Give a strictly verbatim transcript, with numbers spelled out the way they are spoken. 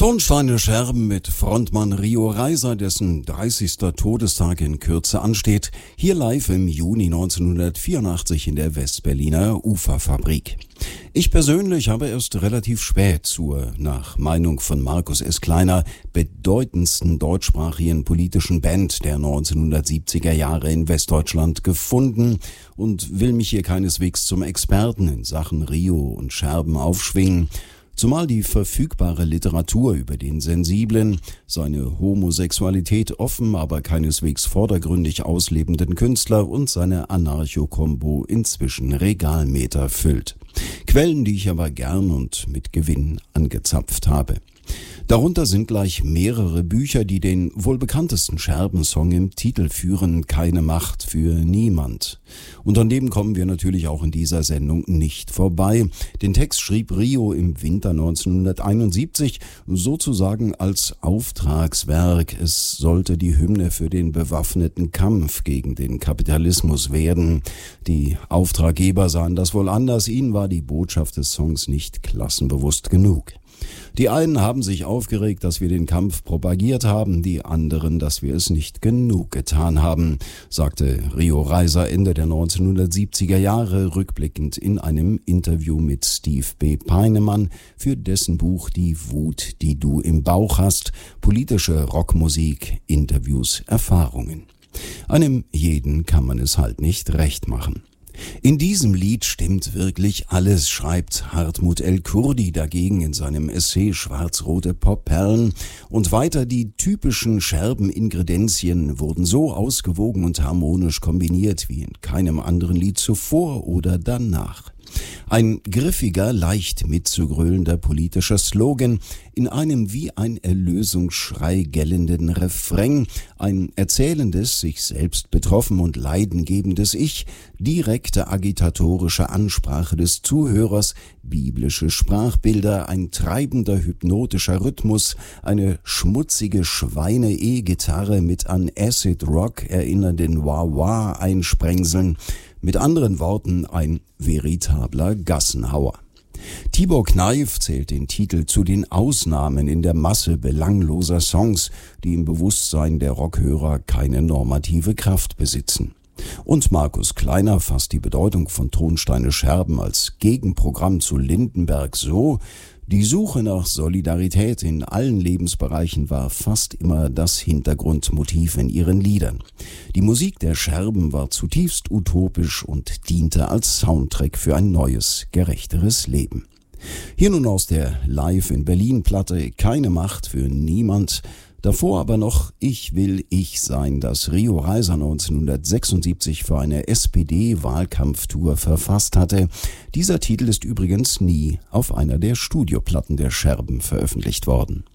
Tonsteine Scherben mit Frontmann Rio Reiser, dessen dreißigster Todestag in Kürze ansteht, hier live im Juni neunzehnhundertvierundachtzig in der Westberliner Uferfabrik. Ich persönlich habe erst relativ spät zur, nach Meinung von Markus S. Kleiner, bedeutendsten deutschsprachigen politischen Band der neunzehnhundertsiebziger Jahre in Westdeutschland gefunden und will mich hier keineswegs zum Experten in Sachen Rio und Scherben aufschwingen, zumal die verfügbare Literatur über den sensiblen, seine Homosexualität offen, aber keineswegs vordergründig auslebenden Künstler und seine Anarcho-Kombo inzwischen Regalmeter füllt. Quellen, die ich aber gern und mit Gewinn angezapft habe. Darunter sind gleich mehrere Bücher, die den wohl bekanntesten Scherbensong im Titel führen, Keine Macht für niemand. Und an dem kommen wir natürlich auch in dieser Sendung nicht vorbei. Den Text schrieb Rio im Winter neunzehnhunderteinundsiebzig, sozusagen als Auftragswerk. Es sollte die Hymne für den bewaffneten Kampf gegen den Kapitalismus werden. Die Auftraggeber sahen das wohl anders, ihnen war die Botschaft des Songs nicht klassenbewusst genug. Die einen haben sich aufgeregt, dass wir den Kampf propagiert haben, die anderen, dass wir es nicht genug getan haben, sagte Rio Reiser Ende der neunzehnhundertsiebziger Jahre rückblickend in einem Interview mit Steve B. Peinemann für dessen Buch Die Wut, die du im Bauch hast, politische Rockmusik, Interviews, Erfahrungen. Einem jeden kann man es halt nicht recht machen. In diesem Lied stimmt wirklich alles, schreibt Hartmut El-Kurdi dagegen in seinem Essay Schwarz-rote Popperlen. Und weiter, die typischen Scherben-Ingredienzien wurden so ausgewogen und harmonisch kombiniert wie in keinem anderen Lied zuvor oder danach. Ein griffiger, leicht mitzugrölender politischer Slogan in einem wie ein Erlösungsschrei gellenden Refrain, ein erzählendes, sich selbst betroffen und leidengebendes Ich, direkte agitatorische Ansprache des Zuhörers, biblische Sprachbilder, ein treibender hypnotischer Rhythmus, eine schmutzige Schweine-E-Gitarre mit an Acid Rock erinnernden Wah-Wah-Einsprengseln, mit anderen Worten ein veritabler Gassenhauer. Tibor Kneif zählt den Titel zu den Ausnahmen in der Masse belangloser Songs, die im Bewusstsein der Rockhörer keine normative Kraft besitzen. Und Markus Kleiner fasst die Bedeutung von Tonsteine Scherben als Gegenprogramm zu Lindenberg so: Die Suche nach Solidarität in allen Lebensbereichen war fast immer das Hintergrundmotiv in ihren Liedern. Die Musik der Scherben war zutiefst utopisch und diente als Soundtrack für ein neues, gerechteres Leben. Hier nun aus der Live in Berlin Platte Keine Macht für niemand. Davor aber noch Ich will ich sein, das Rio Reiser neunzehnhundertsechsundsiebzig für eine S P D-Wahlkampftour verfasst hatte. Dieser Titel ist übrigens nie auf einer der Studioplatten der Scherben veröffentlicht worden.